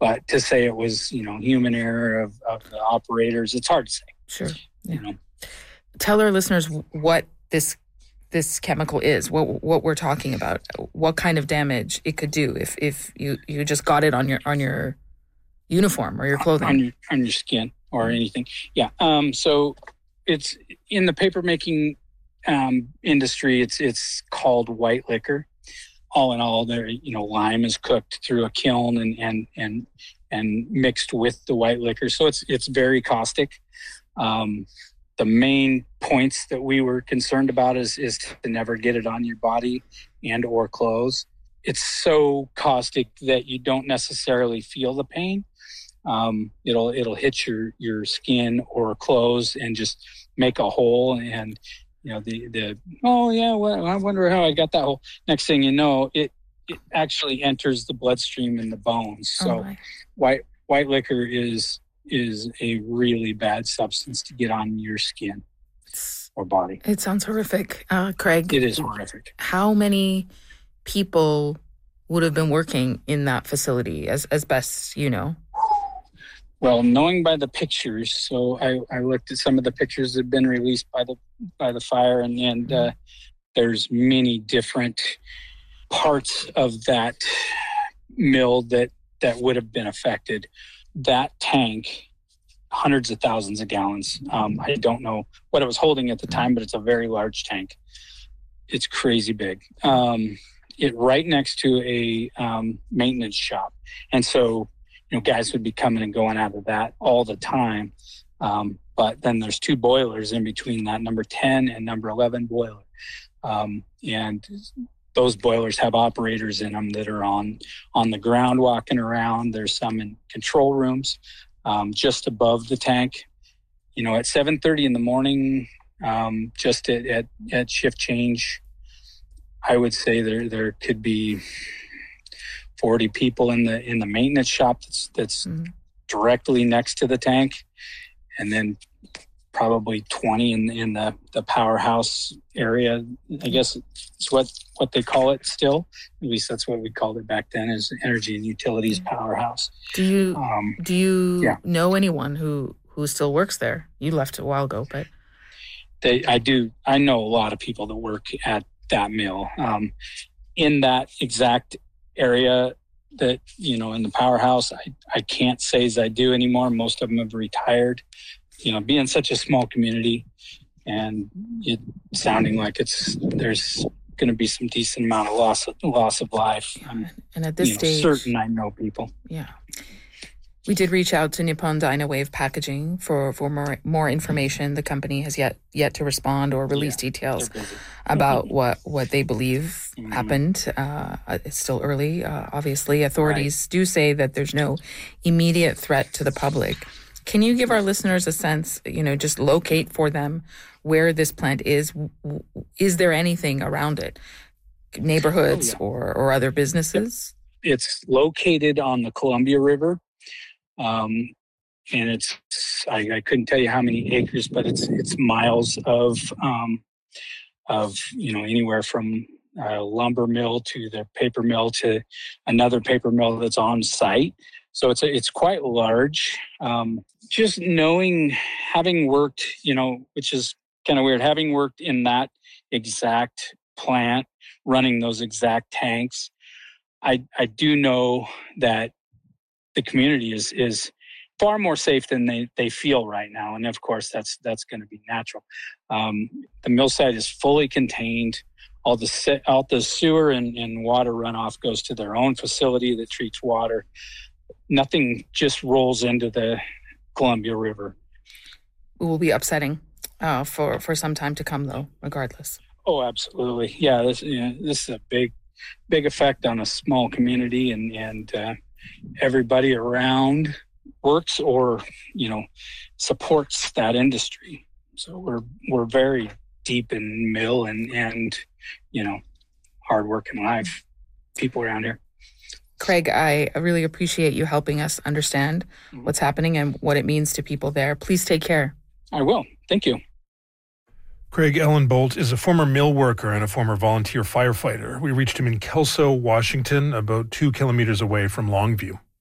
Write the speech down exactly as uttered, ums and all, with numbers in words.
But to say it was, you know, human error of, of the operators, it's hard to say. Sure. Yeah. You know. Tell our listeners what this this chemical is, what what we're talking about, what kind of damage it could do if, if you, you just got it on your on your uniform or your clothing. On your, on your skin or anything. Yeah. Um, so it's in the paper making um, industry, it's it's called white liquor. All in all, there, you know, lime is cooked through a kiln and and and and mixed with the white liquor. So it's it's very caustic. Um, the main points that we were concerned about is is to never get it on your body and or clothes. It's so caustic that you don't necessarily feel the pain. Um, it'll it'll hit your your skin or clothes and just make a hole. And you know the the oh yeah, well, I wonder how I got that hole. Next thing you know, it it actually enters the bloodstream and the bones. So Oh, white white liquor is is a really bad substance to get on your skin or body. it sounds horrific. Uh, Craig, It is horrific. how many people would have been working in that facility as, as best you know? Well, knowing by the pictures, so I, I looked at some of the pictures that have been released by the by the fire, and, and uh, there's many different parts of that mill that, that would have been affected. That tank, hundreds of thousands of gallons. Um, I don't know what it was holding at the time, but it's a very large tank. It's crazy big. Um, it right next to a um, maintenance shop. And so, you know, guys would be coming and going out of that all the time. Um, but then there's two boilers in between that, number ten and number eleven boiler. Um, and those boilers have operators in them that are on, on the ground walking around. There's some in control rooms um, just above the tank. You know, at seven thirty in the morning, um, just at, at, at shift change, I would say there there could be forty people in the in the maintenance shop that's that's mm-hmm. directly next to the tank, and then probably twenty in in the, the powerhouse area. I guess it's what, what they call it still. At least that's what we called it back then, is Energy and Utilities Powerhouse. Do you um, do you yeah. know anyone who, who still works there? You left a while ago, but they I do. I know a lot of people that work at that mill. Um, in that exact area that, you know, in the powerhouse, I, I can't say as I do anymore. Most of them have retired. You know, being such a small community and it sounding like it's there's going to be some decent amount of loss of, loss of life. I'm, and at this you know, stage, certain I know people. Yeah. We did reach out to Nippon Dynawave Packaging for, for more more information. The company has yet yet to respond or release yeah, details about what, what they believe mm-hmm. happened. Uh, it's still early, uh, obviously. Authorities right. do say that there's no immediate threat to the public. Can you give our listeners a sense, you know, just locate for them where this plant is? Is there anything around it? Neighborhoods oh, yeah. or, or other businesses? It's located on the Columbia River. Um, and it's, I, I couldn't tell you how many acres, but it's, it's miles of, um, of, you know, anywhere from a lumber mill to the paper mill to another paper mill that's on site. So it's, a, it's quite large. Um, just knowing, having worked, you know, which is kind of weird, having worked in that exact plant, running those exact tanks, I, I do know that the community is is far more safe than they, they feel right now. And of course, that's that's going to be natural. Um, the mill site is fully contained. All the all the sewer and, and water runoff goes to their own facility that treats water. Nothing just rolls into the Columbia River. It will be upsetting uh, for, for some time to come, though, regardless. Oh, absolutely. Yeah, this, you know, this is a big, big effect on a small community, and, and uh, everybody around works or, you know, supports that industry. So we're we're very deep in mill and, and you know, hardworking live people around here. Craig, I really appreciate you helping us understand mm-hmm. what's happening and what it means to people there. Please take care. I will. Thank you. Craig Ellenbolt is a former mill worker and a former volunteer firefighter. We reached him in Kelso, Washington, about two kilometers away from Longview.